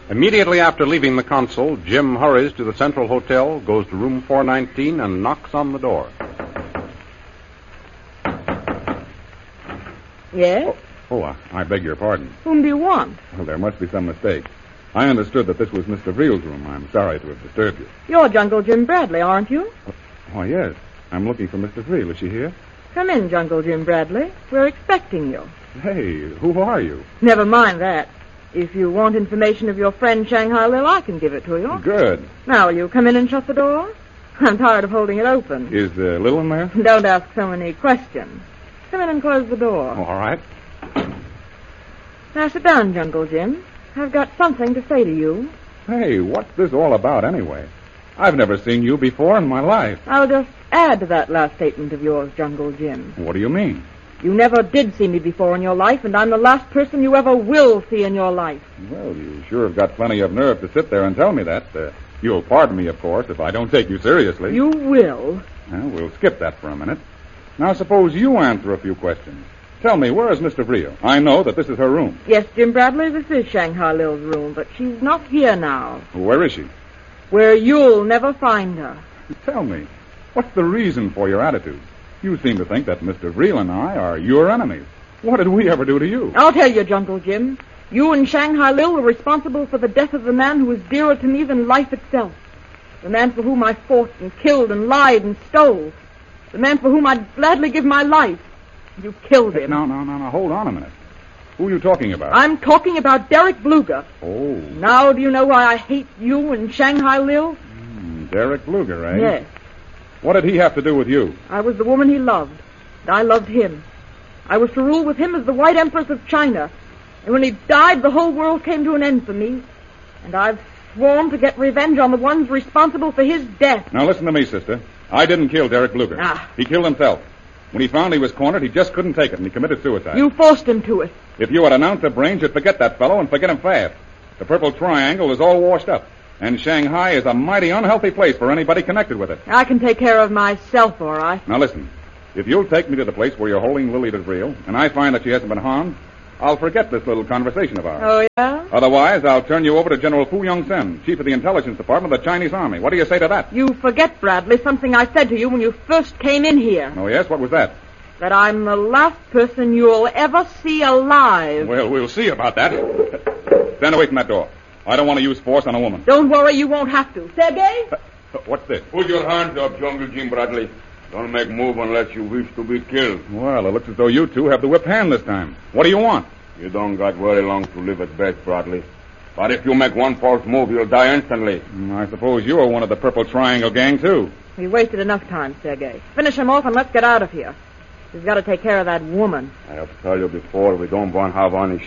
Immediately after leaving the consul, Jim hurries to the Central Hotel, goes to room 419, and knocks on the door. Yes? I beg your pardon. Whom do you want? Well, there must be some mistake. I understood that this was Mr. Vreel's room. I'm sorry to have disturbed you. You're Jungle Jim Bradley, aren't you? Oh, yes. I'm looking for Mr. Vreel. Is she here? Come in, Jungle Jim Bradley. We're expecting you. Hey, who are you? Never mind that. If you want information of your friend Shanghai Lil, I can give it to you. Good. Now, will you come in and shut the door? I'm tired of holding it open. Is Lil in there? Don't ask so many questions. Come in and close the door. Oh, all right. Now, sit down, Jungle Jim. I've got something to say to you. Hey, what's this all about anyway? I've never seen you before in my life. I'll just add to that last statement of yours, Jungle Jim. What do you mean? You never did see me before in your life, and I'm the last person you ever will see in your life. Well, you sure have got plenty of nerve to sit there and tell me that. You'll pardon me, of course, if I don't take you seriously. You will. Well, we'll skip that for a minute. Now, suppose you answer a few questions. Tell me, where is Mr. Vreel? I know that this is her room. Yes, Jim Bradley, this is Shanghai Lil's room, but she's not here now. Where is she? Where you'll never find her. Tell me, what's the reason for your attitude? You seem to think that Mr. Vreel and I are your enemies. What did we ever do to you? I'll tell you, Jungle Jim. You and Shanghai Lil were responsible for the death of the man who was dearer to me than life itself. The man for whom I fought and killed and lied and stole. The man for whom I'd gladly give my life. You killed him. No. Hold on a minute. Who are you talking about? I'm talking about Derek Bluger. Oh. Now do you know why I hate you and Shanghai Lil? Derek Bluger, eh? Yes. What did he have to do with you? I was the woman he loved, and I loved him. I was to rule with him as the White Empress of China. And when he died, the whole world came to an end for me. And I've sworn to get revenge on the ones responsible for his death. Now listen to me, sister. I didn't kill Derek Bluger. He killed himself. When he found he was cornered, he just couldn't take it, and he committed suicide. You forced him to it. If you had an ounce of brains, you'd forget that fellow and forget him fast. The Purple Triangle is all washed up, and Shanghai is a mighty unhealthy place for anybody connected with it. I can take care of myself, all right. Now listen, if you'll take me to the place where you're holding Lily DeVreel, and I find that she hasn't been harmed, I'll forget this little conversation of ours. Oh, yeah? Otherwise, I'll turn you over to General Fu Yong-sen, Chief of the Intelligence Department of the Chinese Army. What do you say to that? You forget, Bradley, something I said to you when you first came in here. Oh, yes? What was that? That I'm the last person you'll ever see alive. Well, we'll see about that. Stand away from that door. I don't want to use force on a woman. Don't worry, you won't have to. Sergei? What's this? Put your hands up, Jungle Jim Bradley. Don't make move unless you wish to be killed. Well, it looks as though you two have the whip hand this time. What do you want? You don't got very long to live at best, Bradley. But if you make one false move, you'll die instantly. I suppose you are one of the Purple Triangle gang, too. We wasted enough time, Sergei. Finish him off and let's get out of here. We've got to take care of that woman. I have to tell you before, we don't want to have any